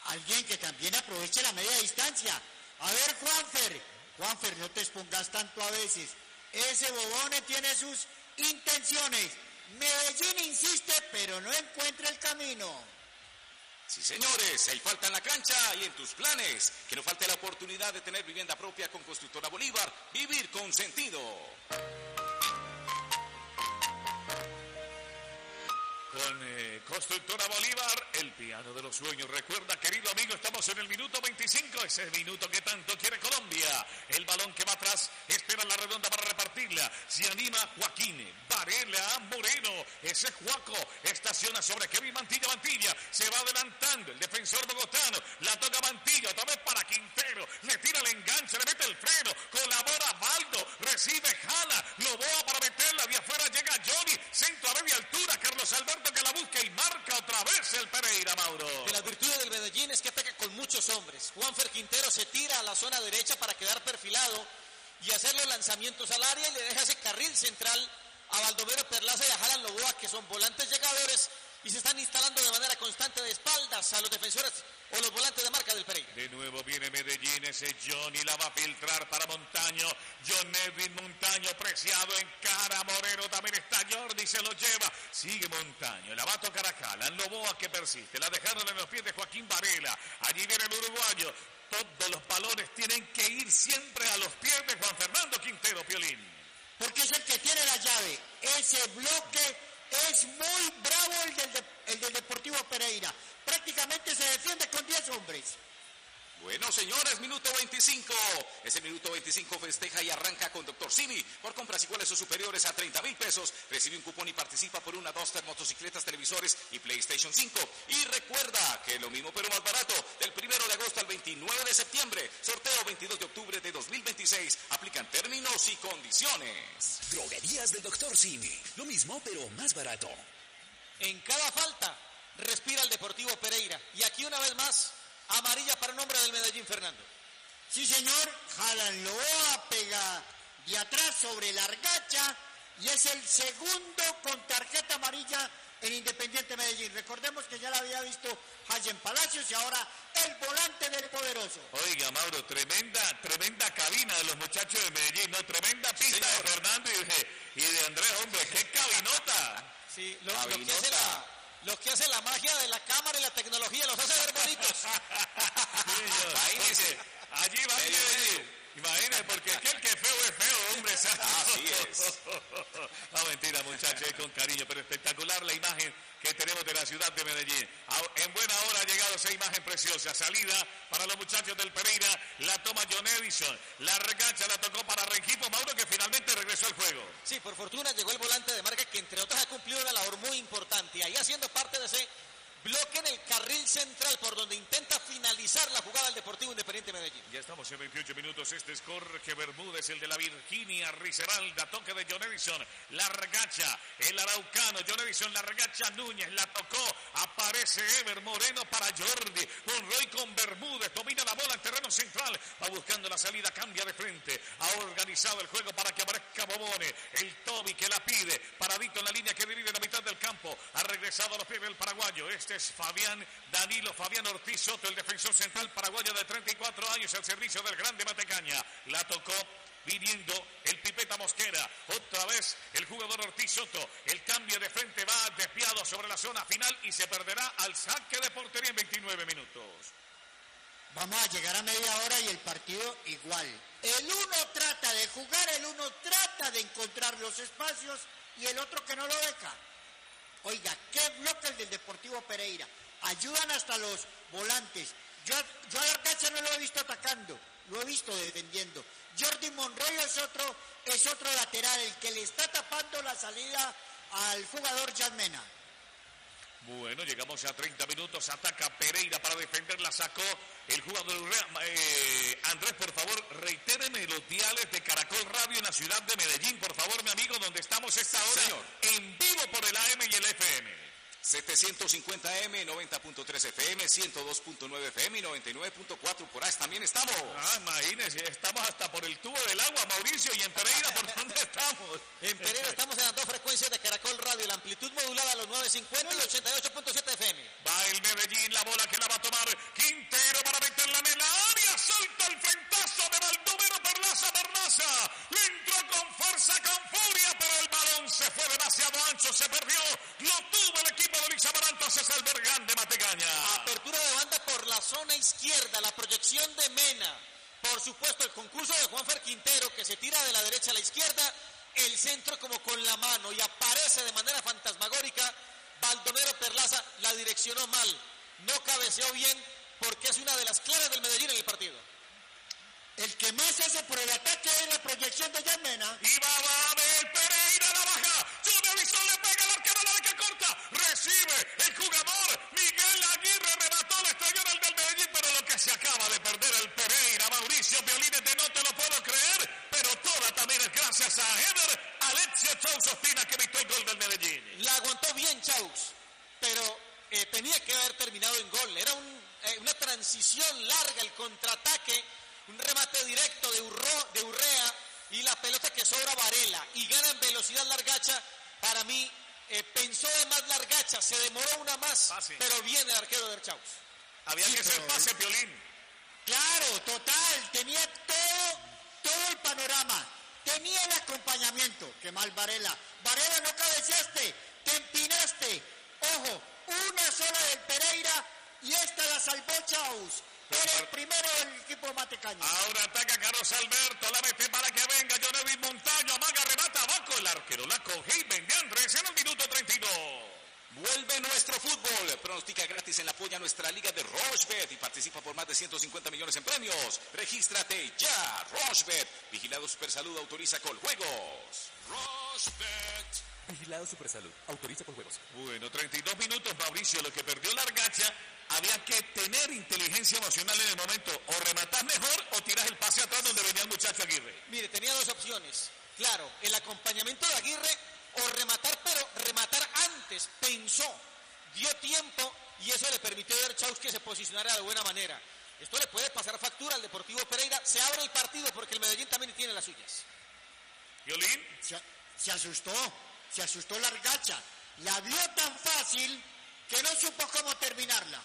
alguien que también aproveche la media distancia. A ver, Juanfer, no te expongas tanto a veces. Ese Bobone tiene sus intenciones. Medellín insiste, pero no encuentra el camino. Sí, señores, hay falta en la cancha y en tus planes. Que no falte la oportunidad de tener vivienda propia con Constructora Bolívar. Vivir con sentido. Con Constructora Bolívar, el piano de los sueños. Recuerda, querido amigo, estamos en el minuto 25, ese minuto que tanto quiere Colombia. El balón que va atrás, espera la redonda para repartirla. Se anima Joaquín, Varela, Moreno, ese Juaco, estaciona sobre Kevin Mantilla, se va adelantando el defensor bogotano, la toca Mantilla, otra vez para Quintero, le tira el enganche, le mete el freno, colabora Baldo, recibe, jala, Loboa para meterla, de afuera llega Johnny, centro a media altura, Carlos Alberto que la busca y marca otra vez el Pereira, Mauro. De las virtudes del Medellín es que ataca con muchos hombres. Juanfer Quintero se tira a la zona derecha para quedar perfilado y hacer los lanzamientos al área y le deja ese carril central a Baldomero Perlaza y a Jalan Loboa, que son volantes llegadores y se están instalando de manera constante de espaldas a los defensores o los volantes de marca del Pereira. De nuevo viene Medellín, ese Johnny la va a filtrar para Montaño, John Edwin Montaño preciado en cara, Moreno también está, Jordi se lo lleva, sigue Montaño, la va a tocar a Jalan Loboa que persiste, la dejaron en los pies de Joaquín Varela, allí viene el uruguayo, todos los balones tienen que ir siempre a los pies de Juan Fernando Quintero, Piolín. Porque es el que tiene la llave, ese bloque es muy bravo el del Deportivo Pereira. Prácticamente se defiende con 10 hombres. Bueno, señores, minuto 25. Ese minuto 25 festeja y arranca con Dr. Simi. Por compras iguales o superiores a 30,000 pesos, recibe un cupón y participa por una Duster, motocicletas, televisores y PlayStation 5. Y recuerda que lo mismo pero más barato, del 1 de agosto al 29 de septiembre. Sorteo 22 de octubre de 2026. Aplican términos y condiciones. Droguerías del Dr. Simi. Lo mismo pero más barato. En cada falta respira el Deportivo Pereira. Y aquí una vez más, amarilla para el nombre del Medellín, Fernando. Sí, señor, Jalan Loboa pega de atrás sobre la argacha y es el segundo con tarjeta amarilla en Independiente Medellín. Recordemos que ya la había visto Hayen Palacios y ahora el volante del poderoso. Oiga, Mauro, tremenda cabina de los muchachos de Medellín, ¿no? Tremenda pista de Fernando y de Andrés, hombre, qué cabinota. Sí, lo que hace la magia de la cámara y la tecnología, los hace ver bonitos. Imagínese, allí va Medellín. Imagínese, porque aquel que es feo, hombre. Así es. No, mentira, muchachos, con cariño, pero espectacular la imagen que tenemos de la ciudad de Medellín. En buena hora ha llegado esa imagen preciosa. Salida para los muchachos del Pereira, la toma John Edison, la regancha la tocó para Rengifo, Mauro, que finalmente regresó al juego. Sí, por fortuna llegó el volante de marca que entre otras ha cumplido una labor muy importante, ahí haciendo parte de ese bloque en el carril central por donde intenta finalizar la jugada del Deportivo Independiente Medellín. Ya estamos en 28 minutos, este es Jorge Bermúdez, el de la Virginia Risaralda, toque de John Edison, la regacha, el araucano, John Edison, la regacha Núñez, la tocó, aparece Ever Moreno para Jordi, Monroy con Bermúdez, domina la bola en terreno central, va buscando la salida, cambia de frente, ha organizado el juego para que aparezca Bobone, el Toby que la pide, paradito en la línea que divide la mitad del campo, ha regresado a los pies del paraguayo, este es Fabián Ortiz Soto, el defensor central paraguayo de 34 años al servicio del Grande Matecaña. La tocó viniendo el Pipeta Mosquera. Otra vez el jugador Ortiz Soto. El cambio de frente va desviado sobre la zona final y se perderá al saque de portería en 29 minutos. Vamos a llegar a media hora y el partido igual. El uno trata de jugar, el uno trata de encontrar los espacios y el otro que no lo deja. Oiga, qué bloque el del Deportivo Pereira. Ayudan hasta los volantes. Yo a Arcacha no lo he visto atacando, lo he visto defendiendo. Jordi Monroy es otro lateral, el que le está tapando la salida al jugador Yasmena. Bueno, llegamos a 30 minutos, ataca Pereira para defender, la sacó el jugador Andrés, por favor, reitéreme los diales de Caracol Radio en la ciudad de Medellín, por favor, mi amigo, donde estamos esta hora, señor, en vivo por el AM y el FM. 750M, 90.3 FM, 102.9 FM y 99.4 por ahí también estamos. Imagínense, estamos hasta por el tubo del agua, Mauricio, y en Pereira, ¿por dónde estamos? En Pereira estamos en las dos frecuencias de Caracol Radio, la amplitud modulada a los 950 y 88.7 FM. Va el Medellín, la bola que la va a tomar Quintero. izquierda, la proyección de Mena, por supuesto el concurso de Juanfer Quintero que se tira de la derecha a la izquierda, el centro como con la mano y aparece de manera fantasmagórica. Baldomero Perlaza la direccionó mal, no cabeceó bien porque es una de las claves del Medellín en el partido. El que más hace por el ataque es la proyección de Jan Mena. Y va a ver Pereira, la baja. Jonevison le pega al arquero, la que corta. Recibe el jugador Miguel Aguirre, remató la estrellona del Medellín, pero lo que se acaba de perder el Pereira, Mauricio Violines, de no te lo puedo creer, pero toda también es gracias a Eder Alexio Chaus Ospina, que evitó el gol del Medellín. La aguantó bien Chaus, pero tenía que haber terminado en gol. Era una transición larga, el contraataque, un remate directo de Urrea y la pelota que sobra Varela y gana en velocidad Largacha. Para mí pensó de más Largacha, se demoró una más, pero bien el arquero de Chaus. Había que hacer pase, Piolín. Claro, total, tenía todo el panorama, tenía el acompañamiento. Qué mal Varela. Varela, no cabeceaste, te empinaste. Ojo, una sola del Pereira y esta la salvó Chaus. Era el primero del equipo Matecaña. Ahora ataca Carlos Alberto, la mete para que venga Jonevis Montaño, amaga, remata abajo el arquero, la coge y vende Andrés en el minuto 32. Vuelve nuestro fútbol. Pronostica gratis en la polla nuestra liga de Rochebet y participa por más de 150 millones en premios. Regístrate ya. Rochebet. Vigilado Supersalud, autoriza con juegos. Rochebet. Vigilado Supersalud. Autoriza con juegos. Bueno, 32 minutos, Mauricio. Lo que perdió Largacha, había que tener inteligencia emocional en el momento. O rematás mejor o tiras el pase atrás donde venía el muchacho Aguirre. Mire, tenía dos opciones. Claro, el acompañamiento de Aguirre o rematar, pero rematar antes. Pensó, dio tiempo y eso le permitió a Chaus que se posicionara de buena manera. Esto le puede pasar factura al Deportivo Pereira. Se abre el partido porque el Medellín también tiene las suyas. Violín. Se asustó Largacha. La vio tan fácil que no supo cómo terminarla.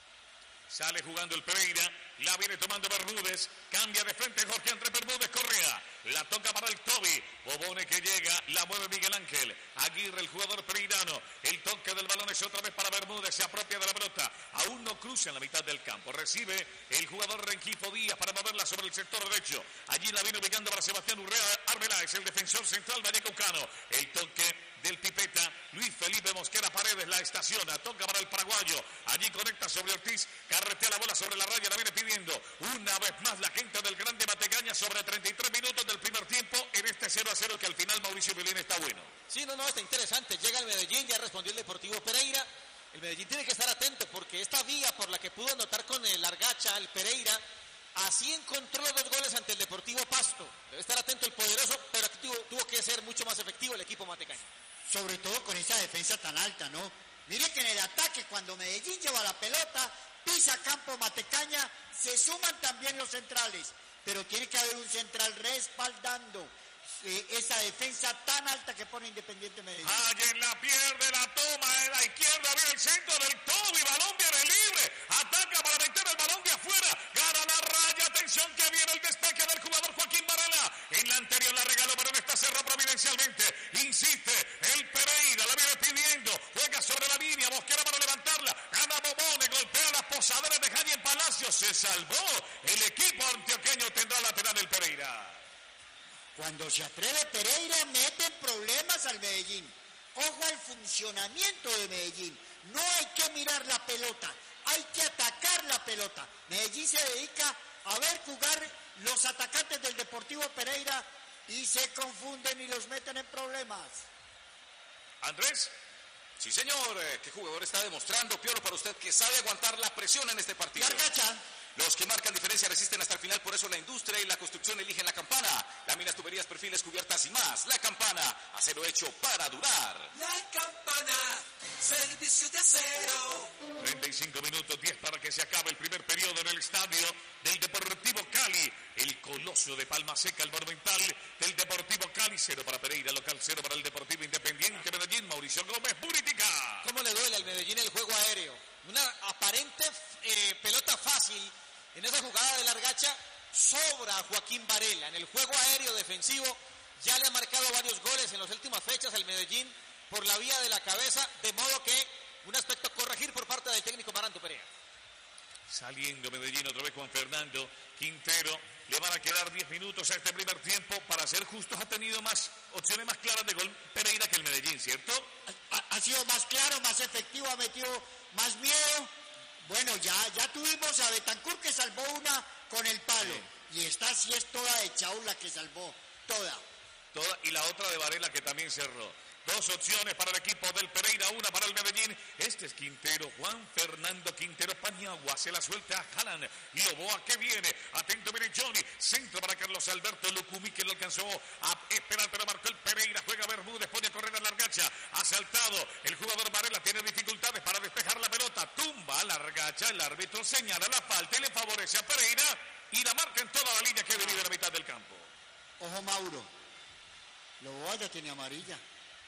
Sale jugando el Pereira, la viene tomando Bermúdez, cambia de frente Jorge Andrés Bermúdez Correa, la toca para el Toby, Bobone que llega, la mueve Miguel Ángel, Aguirre el jugador pereirano, el toque del balón es otra vez para Bermúdez, se apropia de la pelota, aún no cruza en la mitad del campo, recibe el jugador Rengifo Díaz para moverla sobre el sector derecho, allí la viene ubicando para Sebastián Urrea Arbeláez, el defensor central vallecaucano, el toque del Pipeta, Luis Felipe Mosquera Paredes la estaciona, toca para el paraguayo, allí conecta sobre Ortiz, carretea la bola sobre la raya, la viene pidiendo una vez más la gente del Grande Matecaña sobre 33 minutos del primer tiempo en este 0-0 que al final Mauricio Violín está bueno. Sí, no, está interesante, llega el Medellín, ya respondió el Deportivo Pereira, el Medellín tiene que estar atento porque esta vía por la que pudo anotar con el Largacha, el Pereira, así encontró los 2 goles ante el Deportivo Pasto, debe estar atento el poderoso, pero aquí tuvo que ser mucho más efectivo el equipo matecaño. Sobre todo con esa defensa tan alta, ¿no? Mire que en el ataque, cuando Medellín lleva la pelota, pisa campo Matecaña, se suman también los centrales, pero tiene que haber un central respaldando esa defensa tan alta que pone Independiente Medellín. Allen la pierde, la toma en la izquierda, viene el centro del Toby, balón viene libre, ataca para meter el balón de afuera, gana la raya, atención que viene el despeje del jugador Joaquín Varela, en la anterior la regaló, pero en esta cerró providencialmente, insiste, el Pereira la viene pidiendo, juega sobre la línea, Mosquera para levantarla, gana Bobone, golpea las posaderas de Javier Palacio, se salvó, el equipo antioqueño tendrá lateral el Pereira. Cuando se atreve Pereira, mete problemas al Medellín. Ojo al funcionamiento de Medellín. No hay que mirar la pelota, hay que atacar la pelota. Medellín se dedica a ver jugar los atacantes del Deportivo Pereira y se confunden y los meten en problemas. Andrés. Sí, señor. ¿Qué jugador está demostrando, Piolo, para usted que sabe aguantar la presión en este partido? Largacha. Los que marcan diferencia resisten hasta el final, por eso la industria y la construcción eligen la Campana. Láminas, tuberías, perfiles, cubiertas y más. La Campana, acero hecho para durar. La Campana, servicio de acero. 35 minutos, 10 para que se acabe el primer periodo en el estadio del Deportivo Cali. El coloso de Palma Seca, el monumental del Deportivo Cali. 0 para Pereira, local 0 para el Deportivo Independiente Medellín. Mauricio Gómez, Buritica. ¿Cómo le duele al Medellín el juego aéreo? Una aparente pelota fácil. En esa jugada de Largacha sobra a Joaquín Varela. En el juego aéreo defensivo ya le ha marcado varios goles en las últimas fechas al Medellín por la vía de la cabeza, de modo que un aspecto a corregir por parte del técnico Maranto Perea. Saliendo Medellín otra vez Juan Fernando Quintero. Le van a quedar 10 minutos a este primer tiempo. Para ser justos, ha tenido más opciones más claras de gol Pereira que el Medellín, ¿cierto? Ha sido más claro, más efectivo, ha metido más miedo. Bueno, ya tuvimos a Betancur que salvó una con el palo. Sí. Y esta sí es toda de Chau la que salvó. Toda. Y la otra de Varela que también cerró. 2 opciones para el equipo del Pereira, una para el Medellín. Este es Quintero, Juan Fernando Quintero. Paniagua se la suelta a Haaland. Loboa que viene. Atento, viene Johnny. Centro para Carlos Alberto Lucumí, que lo alcanzó a esperar, pero marcó el Pereira. Juega Bermúdez, pone a correr a Largacha. Ha saltado el jugador Varela. Tiene dificultades para despejar la pelota. Tumba a Largacha. El árbitro señala la falta y le favorece a Pereira. Y la marca en toda la línea que divide la mitad del campo. Ojo, Mauro. Loboa ya tiene amarilla.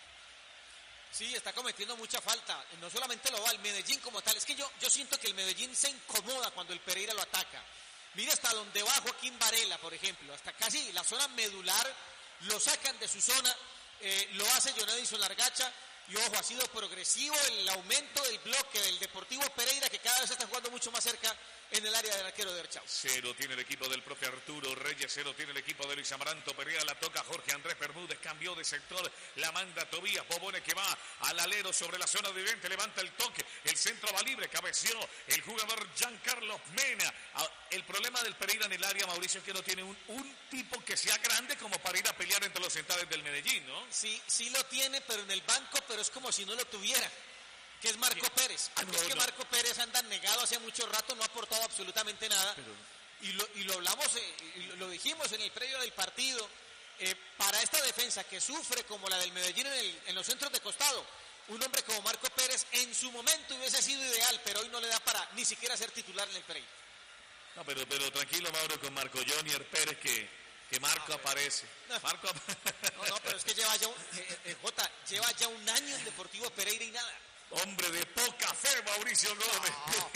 Sí, está cometiendo mucha falta. No solamente lo va el Medellín como tal. Es que yo siento que el Medellín se incomoda cuando el Pereira lo ataca. Mira hasta donde va Joaquín Varela, por ejemplo. Hasta casi la zona medular. Lo sacan de su zona. Lo hace Jonedison Largacha. Y ojo, ha sido progresivo el aumento del bloque del Deportivo Pereira, que cada vez está jugando mucho más cerca en el área del arquero de Erchau. 0 tiene el equipo del profe Arturo Reyes, 0 tiene el equipo de Luis Amaranto Pereira. La toca Jorge Andrés Bermúdez, cambió de sector, la manda Tobías Bobone, que va al alero sobre la zona de oriente, levanta el toque, el centro va libre, cabeció el jugador Giancarlo Mena. El problema del Pereira en el área, Mauricio, es que no tiene un tipo que sea grande como para ir a pelear entre los centrales del Medellín, ¿no? Sí lo tiene, pero en el banco, pero es como si no lo tuviera, que es Marco Pérez. Es que Marco Pérez anda negado hace mucho rato, no ha aportado absolutamente nada. Y lo hablamos, lo dijimos en el previo del partido. Para esta defensa que sufre como la del Medellín en los centros de costado, un hombre como Marco Pérez en su momento hubiese sido ideal, pero hoy no le da para ni siquiera ser titular en el Pereira. No, pero tranquilo, Mauro, con Marco Jonier Pérez, que Marco aparece. Marco... No, pero es que lleva ya un año en Deportivo Pereira y nada. Hombre de poca fe, Mauricio Gómez.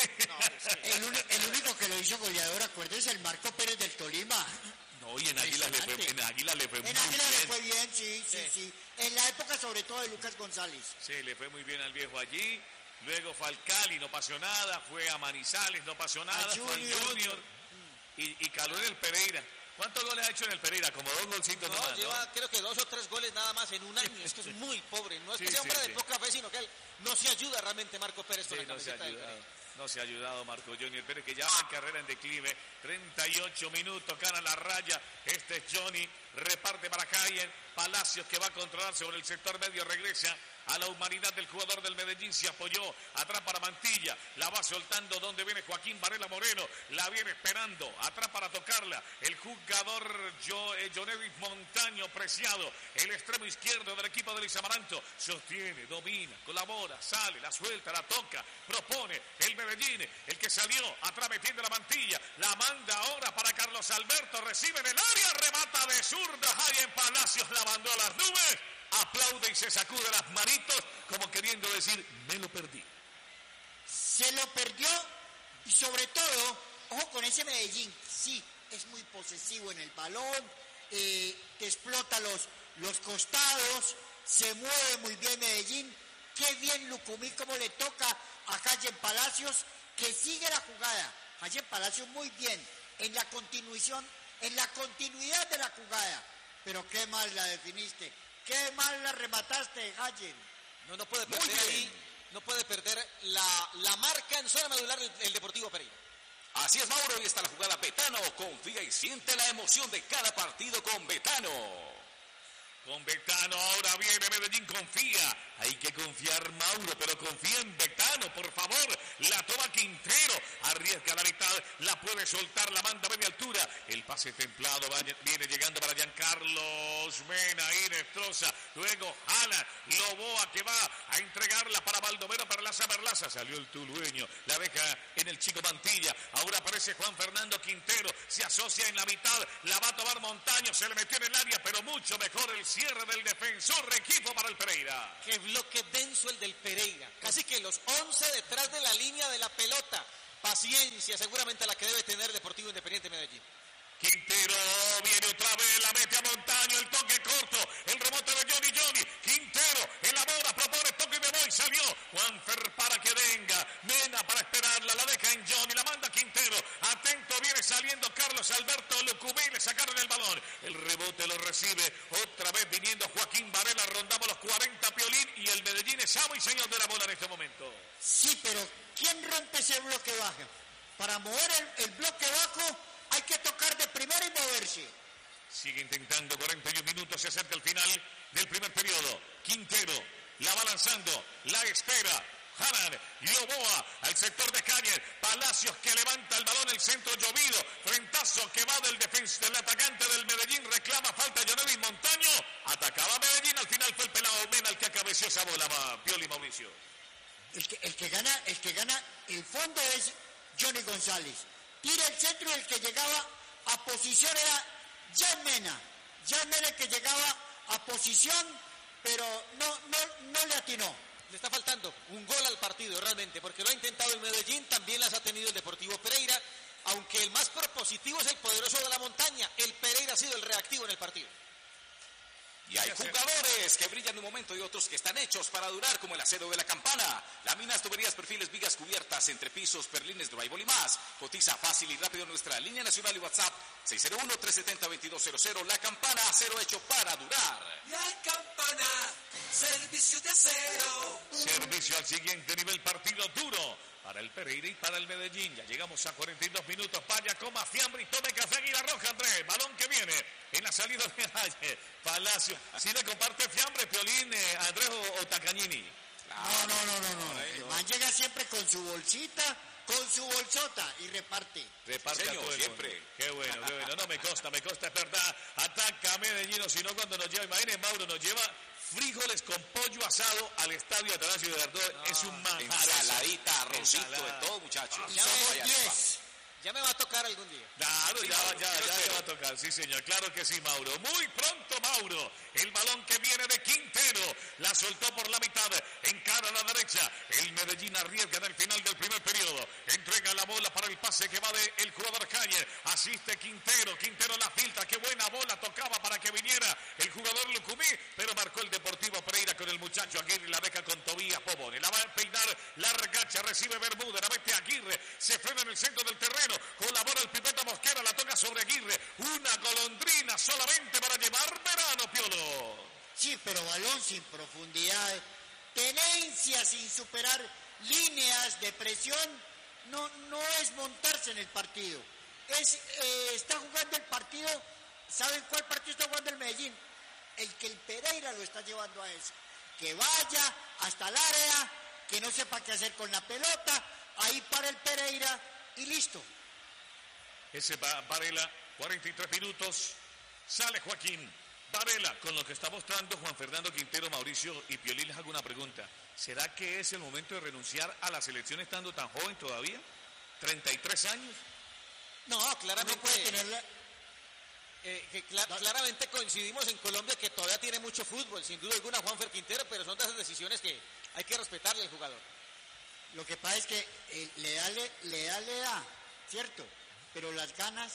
El único que lo hizo goleador, acuérdense, el Marco Pérez del Tolima. No, y en Águila le fue muy bien. En Águila le fue bien, sí. En la época sobre todo de Lucas González. Sí, le fue muy bien al viejo allí. Luego fue al Cali, no pasó nada. Fue a Manizales, no pasó nada. Fue al Junior. Y caló en el Pereira. ¿Cuántos goles ha hecho en el Pereira? Como 2 golcitos nomás, lleva creo que 2 o 3 goles nada más en un año. Es que es muy pobre. No es que sea hombre de poca fe, sino que él no se ayuda realmente Marco Pérez con la camiseta del Pereira. No se ha ayudado Marco Jonier Pérez, que ya va en carrera en declive. 38 minutos, gana la raya. Este es Johnny, reparte para Jair Palacios, que va a controlar sobre el sector medio, regresa a la humanidad del jugador del Medellín, se apoyó atrás para Mantilla, la va soltando donde viene Joaquín Varela Moreno, la viene esperando, atrás para tocarla, el jugador Jonevis Montaño Preciado, el extremo izquierdo del equipo de Luis Amaranto, sostiene, domina, colabora, sale, la suelta, la toca, propone el Medellín, el que salió atrás metiendo la Mantilla, la manda ahora para Carlos Alberto, recibe en el área, remata de zurda, Jair Palacios la mandó a las nubes. Aplaude y se sacude las manitos como queriendo decir, me lo perdí. Se lo perdió y sobre todo, ojo con ese Medellín, sí, es muy posesivo en el balón, te explota los costados, se mueve muy bien Medellín, qué bien Lucumí como le toca a Jair Palacios, que sigue la jugada. Jair Palacios muy bien, en la continuidad de la jugada, pero qué mal la definiste. Qué mal la remataste, Jair. No puede perder ahí, no puede perder la marca en zona medular del Deportivo Pereira. Así es, Mauro, y está la jugada Betano. Confía y siente la emoción de cada partido con Betano. Con Betano ahora viene Medellín, confía. Hay que confiar, Mauro, pero confía en Betano, por favor. La toma Quintero, arriesga la mitad, la puede soltar, la manda a media altura. El pase templado viene llegando para Giancarlos Mena, ahí destroza. Luego Haaland, Loboa que va a entregarla para Baldomero Perlaza. Salió el tulueño, la deja en el chico Mantilla. Ahora aparece Juan Fernando Quintero, se asocia en la mitad, la va a tomar Montaño, se le metió en el área, pero mucho mejor el cierre del defensor, equipo para el Pereira. Qué bloque denso el del Pereira, casi que los 11 detrás de la línea de la pelota. Paciencia seguramente la que debe tener Deportivo Independiente Medellín. Quintero viene otra vez, la mete a Montaño, el toque corto, el remote de Johnny, Quintero elabora, propone, toque de voy, salió Juanfer para que venga, Mena para esperarla, la deja en Johnny, la manda Quintero. recibe otra vez viniendo Joaquín Varela, rondamos los 40, Piolín, y el Medellín es amo y señor de la bola en este momento. Sí, pero ¿quién rompe ese bloque bajo? Para mover el bloque bajo hay que tocar de primera y moverse. Sigue intentando, 41 minutos, se acerca el final del primer periodo. Quintero la va lanzando, la espera. Haran, Loboa al sector de Cañer, Palacios que levanta el balón, el centro llovido, frentazo que va del atacante del Medellín, reclama falta Jonevis Montaño, atacaba Medellín, al final fue el pelado Mena el que acabeció esa bola, Pioli Mauricio. El que gana el fondo es Johnny González. Tira el centro y el que llegaba a posición era Jan Mena el que llegaba a posición, pero no le atinó. Le está faltando un gol al partido realmente, porque lo ha intentado el Medellín, también las ha tenido el Deportivo Pereira, aunque el más propositivo es el poderoso de la montaña. El Pereira ha sido el reactivo en el partido. Y hay jugadores que brillan en un momento y otros que están hechos para durar, como el acero de la Campana. Láminas, tuberías, perfiles, vigas cubiertas, entrepisos, perlines, drywall y más. Cotiza fácil y rápido en nuestra línea nacional y WhatsApp 601-370-2200. La Campana, acero hecho para durar. La Campana, servicio de acero. Servicio al siguiente nivel, partido duro para el Pereira y para el Medellín. Ya llegamos a 42 minutos. Vaya, coma fiambre y tome café Águila Roja, Andrés. Balón que viene en la salida de Palacio. Si le comparte fiambre, Piolín, Andrés o Tacañini. No. El man llega siempre con su bolsita, con su bolsota y reparte. Reparte Señor, a todo el siempre. mundo. Qué bueno. No, me consta, es verdad. Ataca a Medellín, si no cuando nos lleva, imagínense, Mauro, nos lleva frijoles con pollo asado al estadio Atanasio Girardot. Es un manjar. Ensaladita, arrocito, de todo, muchachos. Ya Vaya, 10. Ya me va a tocar algún día. Claro, Sí, ya Mauro, va a tocar, sí señor, claro que sí, Mauro. Muy pronto, Mauro. El balón que viene de Quintero, la soltó por la mitad, encara a la derecha. El Medellín arriesga en el final del primer periodo. Entrega la bola para el pase que va de el jugador Calle. Asiste Quintero la filtra, qué buena bola tocaba para que viniera el jugador Lucumí, pero marcó el Deportivo Pereira con el muchacho Aguirre, la deja con Tobías Pobone. La va a peinar la regacha, recibe Bermúdez, la mete Aguirre, se frena en el centro del terreno. Colabora el Pipeta Mosquera, la toca sobre Aguirre. Una golondrina solamente para llevar verano, Piolo. Sí, pero balón sin profundidad, tenencia sin superar líneas de presión, no es montarse en el partido. Está jugando el partido, ¿saben cuál partido está jugando el Medellín? El que el Pereira lo está llevando a eso. Que vaya hasta el área, que no sepa qué hacer con la pelota, ahí para el Pereira y listo. Ese Varela, 43 minutos, sale Joaquín. Varela, con lo que está mostrando Juan Fernando Quintero, Mauricio y Piolín, les hago una pregunta. ¿Será que es el momento de renunciar a la selección estando tan joven todavía? ¿33 años? No, claramente. No puede tenerla. Claramente coincidimos en Colombia que todavía tiene mucho fútbol, sin duda alguna, Juanfer Quintero, pero son de esas decisiones que hay que respetarle al jugador. Lo que pasa es que le da, ¿cierto? Pero las ganas.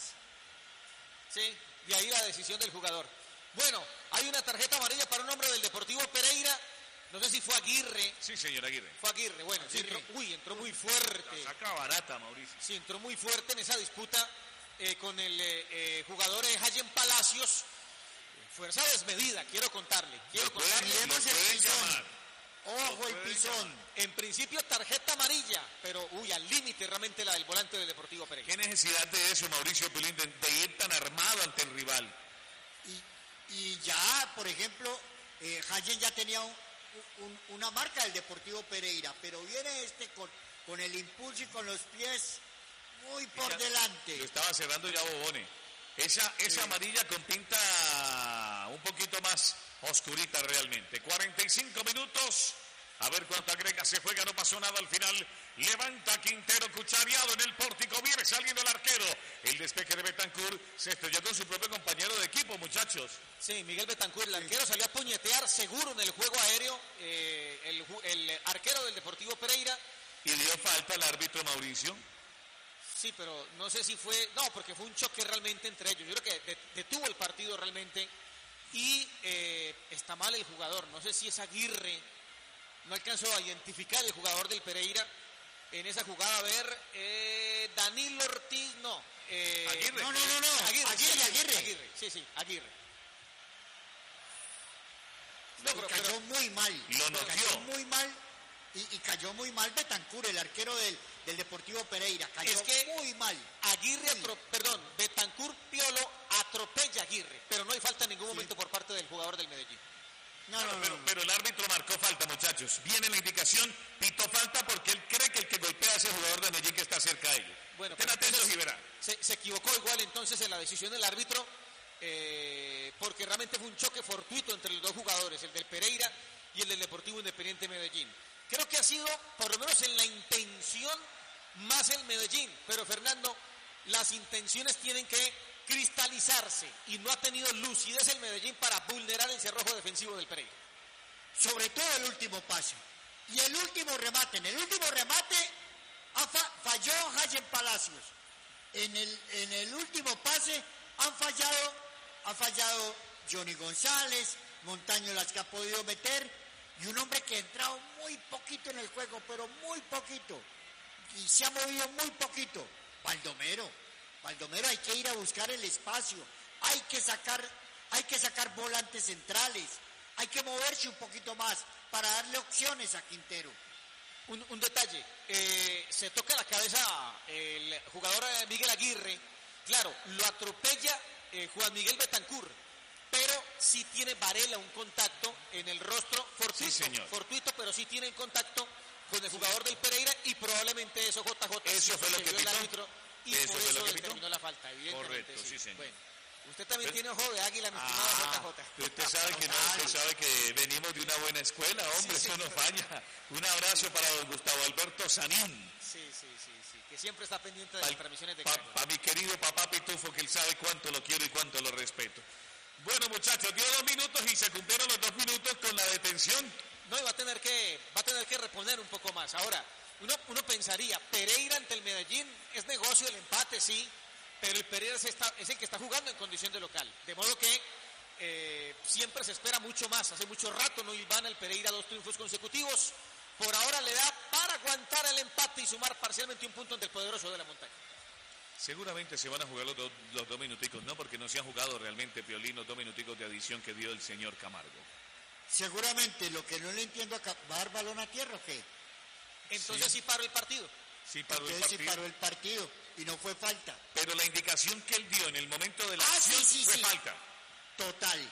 Sí, de ahí la decisión del jugador. Bueno, hay una tarjeta amarilla para un hombre del Deportivo Pereira. No sé si fue Aguirre. Sí, señor Aguirre. Fue Aguirre, bueno, Aguirre. Sí, entró muy fuerte. La saca barata, Mauricio. Sí, entró muy fuerte en esa disputa con el jugador Hayen Palacios. Fuerza desmedida, quiero contarle. Miremos el pueden pisón. llamar. Ojo el pisón. En principio tarjeta amarilla, pero al límite realmente la del volante del Deportivo Pereira. ¿Qué necesidad de eso, Mauricio Piolín, de ir tan armado ante el rival? Y ya, por ejemplo, Hayen ya tenía una marca del Deportivo Pereira, pero viene con el impulso y con los pies muy por delante. Lo estaba cerrando ya Bobone. Esa amarilla con pinta un poquito más oscurita realmente. 45 minutos. A ver cuánto agrega, se juega, no pasó nada al final. Levanta Quintero, cuchareado en el pórtico, viene saliendo el arquero. El despeje de Betancourt se estrelló con su propio compañero de equipo, muchachos. Sí, Miguel Betancourt, el arquero salió a puñetear seguro en el juego aéreo. El arquero del Deportivo Pereira. Y dio falta al árbitro Mauricio. Sí, pero no sé si fue... No, porque fue un choque realmente entre ellos. Yo creo que detuvo el partido realmente. Y está mal el jugador. No sé si es Aguirre. No alcanzó a identificar el jugador del Pereira en esa jugada. A ver, Danilo Ortiz, no. Aguirre. No. Aguirre. Aguirre. Sí, Aguirre. No, y cayó muy mal. Lo noqueó. Cayó muy mal. Y cayó muy mal Betancur, el arquero del Deportivo Pereira. Cayó Es que muy mal. Betancur Piolo atropella a Aguirre, pero no hay falta en ningún momento por parte del jugador del Medellín. No. Pero el árbitro marcó falta, muchachos. Viene la indicación, pitó falta porque él cree que el que golpea a ese jugador de Medellín que está cerca de él. Bueno, Estén atentos y verán. Se equivocó igual entonces en la decisión del árbitro, porque realmente fue un choque fortuito entre los dos jugadores, el del Pereira y el del Deportivo Independiente Medellín. Creo que ha sido, por lo menos en la intención, más el Medellín, pero Fernando, las intenciones tienen que cristalizarse y no ha tenido lucidez el Medellín para vulnerar el cerrojo defensivo del Pereira. Sobre todo el último pase. Y el último remate. En el último remate falló Jayen Palacios. En el último pase ha fallado Johnny González, Montaño las que ha podido meter, y un hombre que ha entrado muy poquito en el juego, pero muy poquito, y se ha movido muy poquito. Baldomero, hay que ir a buscar el espacio, hay que sacar volantes centrales, hay que moverse un poquito más para darle opciones a Quintero. Un detalle, se toca la cabeza el jugador Miguel Aguirre, claro, lo atropella Juan Miguel Betancur, pero sí tiene Varela un contacto en el rostro fortuito, pero sí tiene contacto con el jugador del Pereira y probablemente eso Eso fue lo que vio el árbitro y eso por fue eso lo que determinó la falta, evidentemente. Correcto, sí, señor. Bueno, usted también tiene ojo de águila, mi estimado JJ. Usted sabe que venimos de una buena escuela, hombre, Sí, eso no falla. Un abrazo para don Gustavo Alberto Sanín. Sí, que siempre está pendiente de las transmisiones de Carlos. Para mi querido papá Pitufo, que él sabe cuánto lo quiero y cuánto lo respeto. Bueno, muchachos, dio 2 minutos y se cumplieron los 2 minutos con la detención. No, y va a tener que reponer un poco más. Ahora, uno pensaría, Pereira ante el Medellín, es negocio el empate, sí, pero el Pereira es el que está jugando en condición de local. De modo que siempre se espera mucho más. Hace mucho rato no iban al Pereira 2 triunfos consecutivos. Por ahora le da para aguantar el empate y sumar parcialmente un punto ante el poderoso de la montaña. Seguramente se van a jugar los 2 minuticos, ¿no? Porque no se han jugado realmente, Piolín, los 2 minuticos de adición que dio el señor Camargo. Seguramente, lo que no le entiendo acá, ¿va a dar balón a tierra o qué? Entonces sí paró el partido. Sí paró el Entonces partido. sí paró el partido y no fue falta. Pero la indicación que él dio en el momento de la acción fue falta. Total.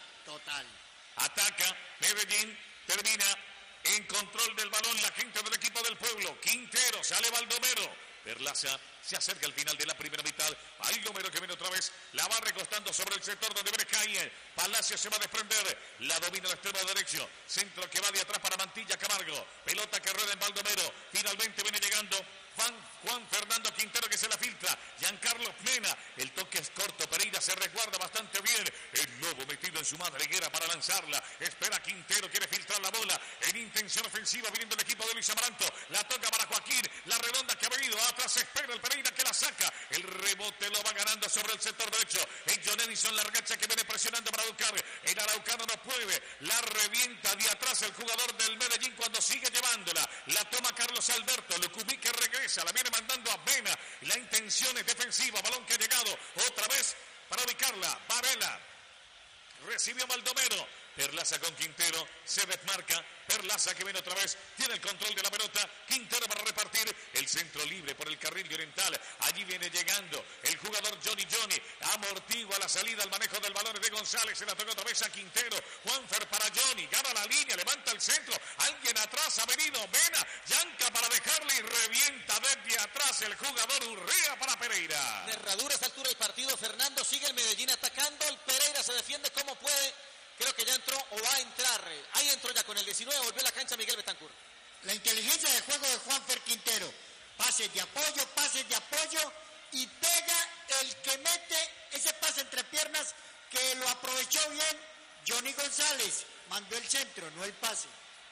Ataca, Medellín, termina en control del balón la gente del equipo del pueblo. Quintero, sale Baldomero. Perlaza se acerca al final de la primera mitad. Baldomero que viene otra vez. La va recostando sobre el sector donde viene Calle. Palacio se va a desprender. La domina el extremo derecho. Centro que va de atrás para Mantilla Camargo. Pelota que rueda en Baldomero. Finalmente viene llegando Juan Fernando Quintero que se la filtra. Giancarlo Mena. El toque es corto. Pereira se resguarda bastante bien. El lobo metido en su madriguera para lanzarla. Espera Quintero. Quiere filtrar la bola. En intención ofensiva viniendo el equipo de Luis Amaranto. La toca para Joaquín. La redonda que ha venido. Atrás espera el Pereira que la saca. El rebote lo va ganando sobre el sector derecho. Es John Edison Largacha que viene presionando para buscar. El araucano no puede. La revienta de atrás el jugador del Medellín cuando sigue llevándola. La toma Carlos Alberto. Lucumí que regresa. La viene mandando a Mena. La intención es defensiva. Balón que ha llegado otra vez para ubicarla. Varela. Recibió Baldomero. Perlaza con Quintero, se desmarca, Perlaza que viene otra vez, tiene el control de la pelota, Quintero para repartir, el centro libre por el carril de Oriental, allí viene llegando el jugador Johnny, amortigua la salida, al manejo del balón de González, se la toca otra vez a Quintero, Juanfer para Johnny, gana la línea, levanta el centro, alguien atrás ha venido, Mena, Yanca para dejarle y revienta desde atrás el jugador Urrea para Pereira. Herradura a esta altura del partido, Fernando, sigue el Medellín atacando, el Pereira se defiende como puede. Creo que ya entró o va a entrar. Ahí entró ya con el 19, volvió a la cancha Miguel Betancur. La inteligencia de juego de Juanfer Quintero. Pases de apoyo y pega el que mete ese pase entre piernas que lo aprovechó bien Johnny González. Mandó el centro, no el pase.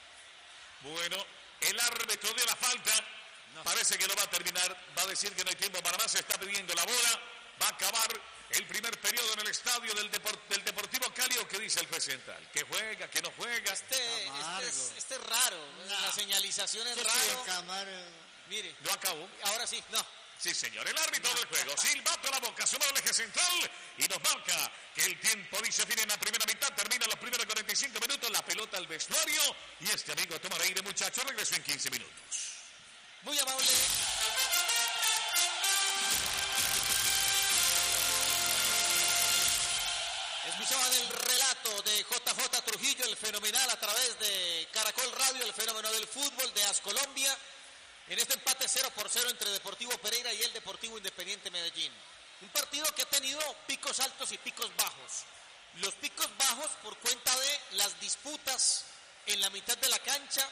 Bueno, el árbitro dio la falta. Parece que no va a terminar. Va a decir que no hay tiempo para más. Se está pidiendo la bola. Va a acabar el primer periodo en el estadio del Deportivo Cali. ¿O qué dice el juez central? ¿Que juega, que no juega? Este es raro. La señalización es raro. Camargo. Mire. ¿No acabó? Ahora sí, no. Sí, señor, el árbitro del juego, silbato a la boca, sumó el eje central y nos marca que el tiempo dice fin en la primera mitad, termina los primeros 45 minutos, la pelota al vestuario y este amigo toma aire, muchachos, regresó en 15 minutos. Muy amable. Escuchaban el relato de JJ Trujillo, el fenomenal a través de Caracol Radio, el fenómeno del fútbol de Ascolombia, en este empate 0-0 entre Deportivo Pereira y el Deportivo Independiente Medellín. Un partido que ha tenido picos altos y picos bajos. Los picos bajos por cuenta de las disputas en la mitad de la cancha,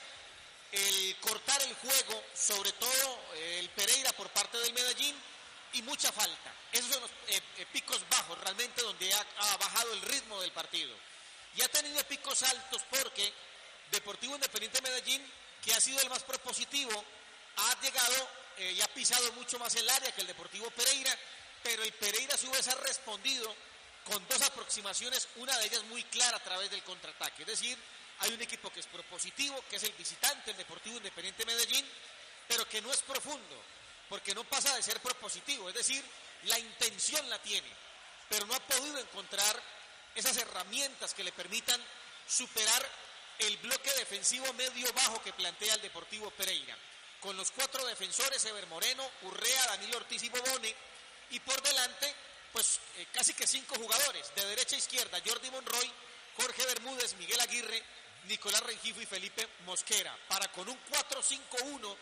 el cortar el juego, sobre todo el Pereira por parte del Medellín, y mucha falta. Esos son los picos bajos realmente donde ha bajado el ritmo del partido. Y ha tenido picos altos porque Deportivo Independiente Medellín, que ha sido el más propositivo, ha llegado y ha pisado mucho más el área que el Deportivo Pereira, pero el Pereira a su vez ha respondido con dos aproximaciones, una de ellas muy clara a través del contraataque. Es decir, hay un equipo que es propositivo, que es el visitante, el Deportivo Independiente Medellín, pero que no es profundo, porque no pasa de ser propositivo, es decir, la intención la tiene, pero no ha podido encontrar esas herramientas que le permitan superar el bloque defensivo medio-bajo que plantea el Deportivo Pereira, con los 4 defensores, Ever Moreno, Urrea, Danilo Ortiz y Bobone, y por delante, pues casi que 5 jugadores, de derecha a izquierda, Jordi Monroy, Jorge Bermúdez, Miguel Aguirre, Nicolás Rengifo y Felipe Mosquera, para con un 4-5-1,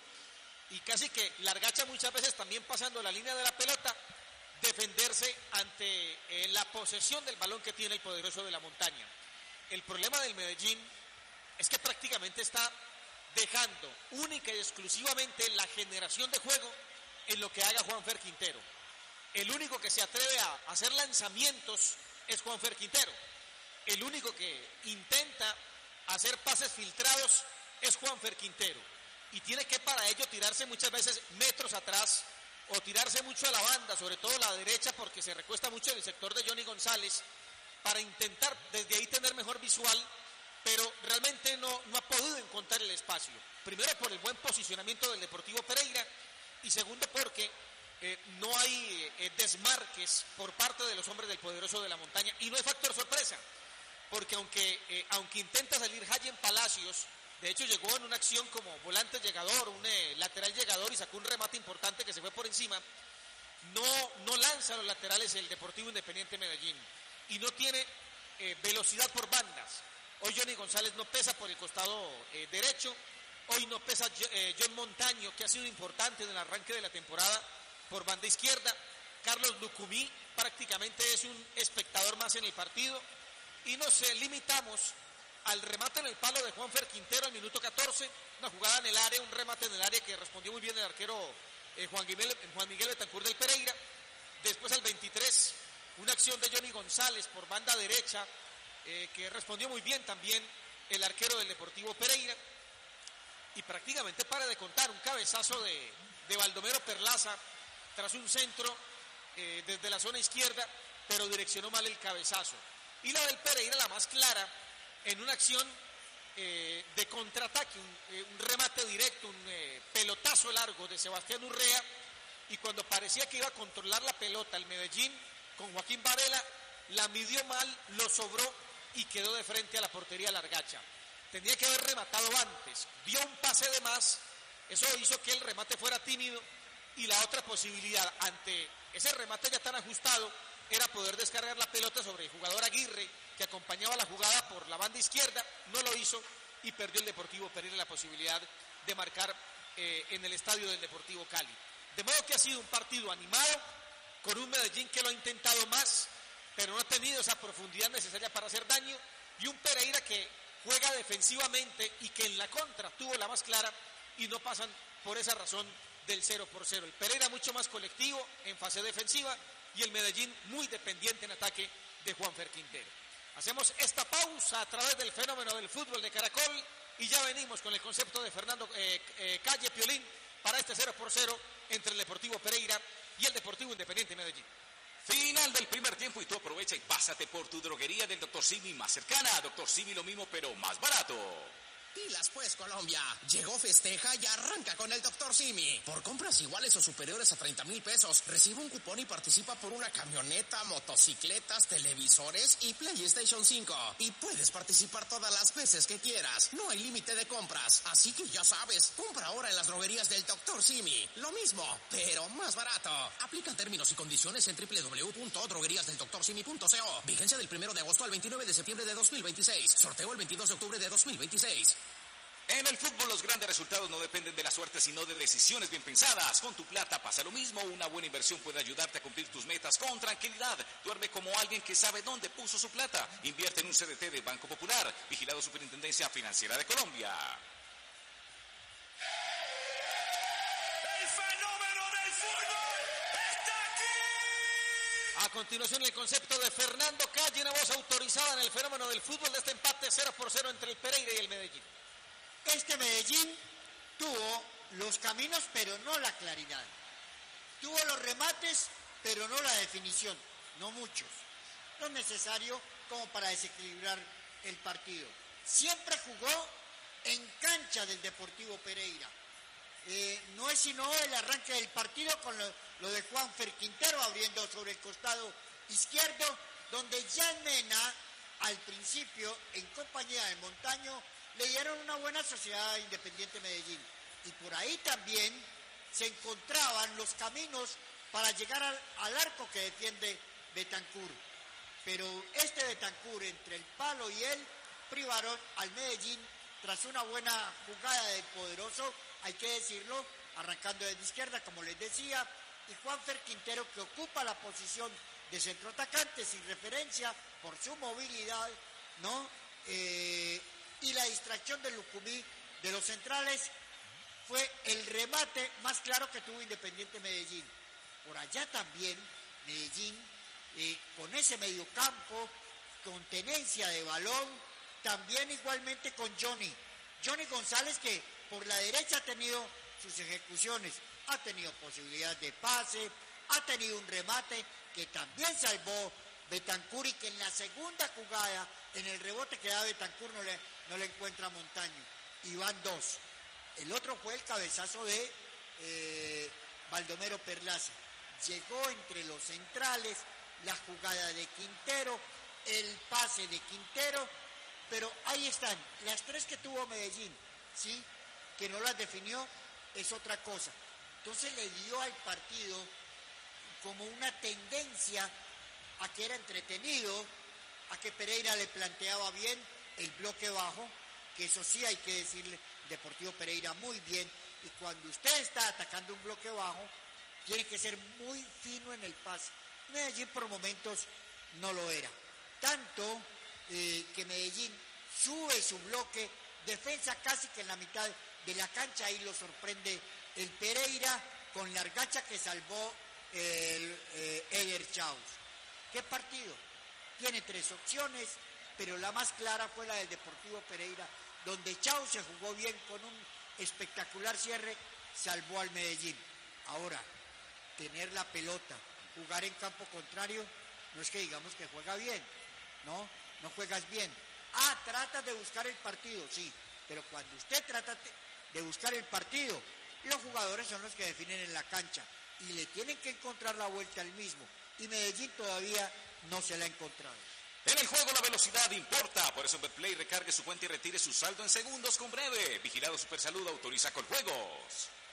y casi que Largacha muchas veces también pasando la línea de la pelota, defenderse ante la posesión del balón que tiene el poderoso de la montaña. El problema del Medellín es que prácticamente está dejando única y exclusivamente la generación de juego en lo que haga Juanfer Quintero. El único que se atreve a hacer lanzamientos es Juanfer Quintero. El único que intenta hacer pases filtrados es Juanfer Quintero. Y tiene que para ello tirarse muchas veces metros atrás o tirarse mucho a la banda, sobre todo a la derecha, porque se recuesta mucho en el sector de Johnny González, para intentar desde ahí tener mejor visual, pero realmente no ha podido encontrar el espacio. Primero por el buen posicionamiento del Deportivo Pereira y segundo porque no hay desmarques por parte de los hombres del poderoso de la montaña, y no hay factor sorpresa, porque aunque intenta salir Hayen Palacios, de hecho llegó en una acción como volante llegador, un lateral llegador, y sacó un remate importante que se fue por encima, no lanza los laterales el Deportivo Independiente Medellín y no tiene velocidad por bandas. Hoy Johnny González no pesa por el costado derecho, hoy no pesa John Montaño, que ha sido importante en el arranque de la temporada, por banda izquierda. Carlos Lucumí prácticamente es un espectador más en el partido, y nos limitamos al remate en el palo de Juanfer Quintero al minuto 14, una jugada en el área, un remate en el área que respondió muy bien el arquero Juan Miguel Betancur del Pereira. Después al 23, una acción de Johnny González por banda derecha, que respondió muy bien también el arquero del Deportivo Pereira. Y prácticamente para de contar, un cabezazo de Baldomero Perlaza tras un centro desde la zona izquierda, pero direccionó mal el cabezazo. Y la del Pereira, la más clara, en una acción de contraataque, un remate directo, un pelotazo largo de Sebastián Urrea, y cuando parecía que iba a controlar la pelota el Medellín con Joaquín Varela, la midió mal, lo sobró y quedó de frente a la portería Largacha. Tenía que haber rematado antes, dio un pase de más, eso hizo que el remate fuera tímido, y la otra posibilidad ante ese remate ya tan ajustado era poder descargar la pelota sobre el jugador Aguirre, que acompañaba la jugada por la banda izquierda. No lo hizo y perdió el Deportivo Pereira la posibilidad de marcar en el estadio del Deportivo Cali. De modo que ha sido un partido animado, con un Medellín que lo ha intentado más, pero no ha tenido esa profundidad necesaria para hacer daño, y un Pereira que juega defensivamente y que en la contra tuvo la más clara, y no pasan por esa razón del 0-0. El Pereira mucho más colectivo en fase defensiva, y el Medellín muy dependiente en ataque de Juanfer Quintero. Hacemos esta pausa a través del fenómeno del fútbol de Caracol y ya venimos con el concepto de Fernando Calle Piolín para este 0-0 entre el Deportivo Pereira y el Deportivo Independiente Medellín. Final del primer tiempo y tú aprovecha y pásate por tu droguería del Dr. Simi más cercana. Dr. Simi lo mismo pero más barato. Pilas pues, Colombia. Llegó Festeja y arranca con el Dr. Simi. Por compras iguales o superiores a 30,000 pesos, recibe un cupón y participa por una camioneta, motocicletas, televisores y PlayStation 5. Y puedes participar todas las veces que quieras. No hay límite de compras. Así que ya sabes, compra ahora en las droguerías del Dr. Simi. Lo mismo, pero más barato. Aplican términos y condiciones en www.drogueríasdelDrSimi.co. Vigencia del 1 de agosto al 29 de septiembre de 2026. Sorteo el 22 de octubre de 2026. En el fútbol los grandes resultados no dependen de la suerte, sino de decisiones bien pensadas. Con tu plata pasa lo mismo. Una buena inversión puede ayudarte a cumplir tus metas con tranquilidad. Duerme como alguien que sabe dónde puso su plata. Invierte en un CDT de Banco Popular. Vigilado Superintendencia Financiera de Colombia. ¡El fenómeno del fútbol está aquí! A continuación, el concepto de Fernando Calle, una voz autorizada en el fenómeno del fútbol de este empate 0-0 entre el Pereira y el Medellín. Este Medellín tuvo los caminos, pero no la claridad. Tuvo los remates, pero no la definición. No muchos. Lo necesario como para desequilibrar el partido. Siempre jugó en cancha del Deportivo Pereira. No es sino el arranque del partido con lo de Juanfer Quintero abriendo sobre el costado izquierdo, donde Jan Mena, al principio, en compañía de Montaño, le dieron una buena sociedad a Independiente Medellín. Y por ahí también se encontraban los caminos para llegar al arco que defiende Betancur. Pero este Betancur, entre el palo y él, privaron al Medellín tras una buena jugada del poderoso, hay que decirlo, arrancando desde izquierda, como les decía, y Juanfer Quintero, que ocupa la posición de centroatacante sin referencia por su movilidad, ¿no? Y la distracción de Lucumí de los centrales fue el remate más claro que tuvo Independiente Medellín. Por allá también Medellín, con ese mediocampo, con tenencia de balón, también igualmente con Johnny González, que por la derecha ha tenido sus ejecuciones, ha tenido posibilidad de pase, ha tenido un remate que también salvó Betancur, y que en la segunda jugada, en el rebote que da Betancur, no le encuentra a Montaño. Y van dos. El otro fue el cabezazo de Baldomero Perlaza. Llegó entre los centrales, la jugada de Quintero, el pase de Quintero, pero ahí están, las tres que tuvo Medellín, ¿sí? Que no las definió, es otra cosa. Entonces le dio al partido como una tendencia a que era entretenido, a que Pereira le planteaba bien el bloque bajo, que eso sí hay que decirle, Deportivo Pereira muy bien, y cuando usted está atacando un bloque bajo, tiene que ser muy fino en el pase. Medellín por momentos no lo era. Tanto que Medellín sube su bloque, defensa casi que en la mitad de la cancha, ahí lo sorprende el Pereira con la argacha que salvó el Eder Chaus. ¿Qué partido? Tiene tres opciones, pero la más clara fue la del Deportivo Pereira, donde Chaus se jugó bien con un espectacular cierre, salvó al Medellín. Ahora, tener la pelota, jugar en campo contrario, no es que digamos que juega bien, no juegas bien. Tratas de buscar el partido, sí, pero cuando usted trata de buscar el partido, los jugadores son los que definen en la cancha y le tienen que encontrar la vuelta al mismo, y Medellín todavía no se la ha encontrado. En el juego la velocidad importa, por eso en Betplay recargue su cuenta y retire su saldo en segundos con Breve. Vigilado Supersalud, autoriza con juegos.